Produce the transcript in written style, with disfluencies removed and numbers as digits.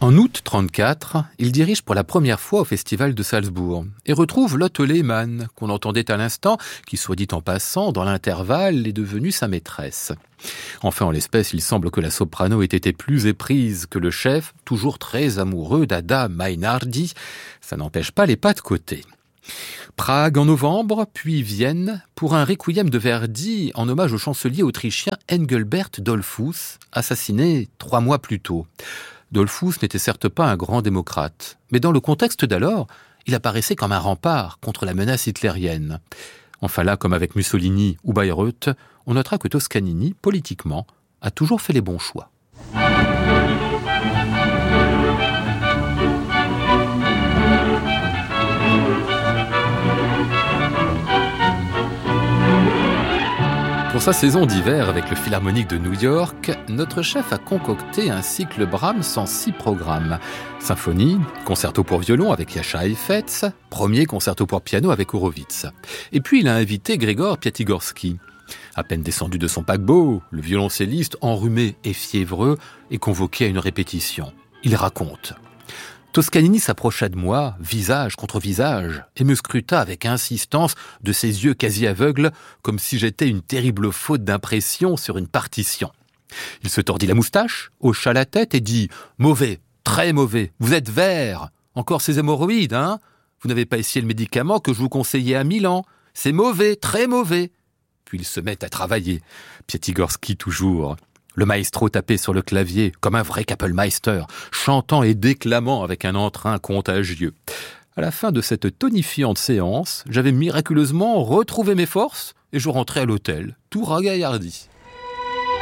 En août 1934, il dirige pour la première fois au Festival de Salzbourg et retrouve Lotte Lehmann, qu'on entendait à l'instant, qui, soit dit en passant, dans l'intervalle, est devenue sa maîtresse. Enfin, en l'espèce, il semble que la soprano ait été plus éprise que le chef, toujours très amoureux d'Ada Mainardi. Ça n'empêche pas les pas de côté. Prague en novembre, puis Vienne, pour un requiem de Verdi en hommage au chancelier autrichien Engelbert Dollfuss, assassiné 3 mois plus tôt. Dollfuss n'était certes pas un grand démocrate, mais dans le contexte d'alors, il apparaissait comme un rempart contre la menace hitlérienne. Enfin là, comme avec Mussolini ou Bayreuth, on notera que Toscanini, politiquement, a toujours fait les bons choix. Pour sa saison d'hiver avec le Philharmonique de New York, notre chef a concocté un cycle Brahms en 6 programmes. Symphonie, concerto pour violon avec Jascha Heifetz, premier concerto pour piano avec Horowitz. Et puis il a invité Grégor Piatigorsky. À peine descendu de son paquebot, le violoncelliste, enrhumé et fiévreux, est convoqué à une répétition. Il raconte. Toscanini s'approcha de moi, visage contre visage, et me scruta avec insistance de ses yeux quasi aveugles, comme si j'étais une terrible faute d'impression sur une partition. Il se tordit la moustache, hocha la tête et dit « Mauvais, très mauvais, vous êtes vert, encore ces hémorroïdes, hein ? Vous n'avez pas essayé le médicament que je vous conseillais à Milan, c'est mauvais, très mauvais !» Puis il se met à travailler. Piatigorsky toujours. Le maestro tapait sur le clavier comme un vrai Kapellmeister, chantant et déclamant avec un entrain contagieux. À la fin de cette tonifiante séance, j'avais miraculeusement retrouvé mes forces et je rentrais à l'hôtel, tout ragaillardi.